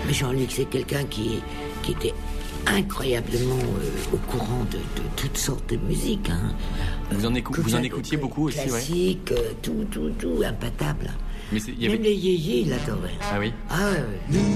Mais Jean-Luc, c'est quelqu'un qui était incroyablement au courant de toutes sortes de musique. Hein. Vous en écoutiez beaucoup aussi, classique, ouais. tout, impatable. Mais Même les yéyés, il adorait. Ah oui. Ah ouais.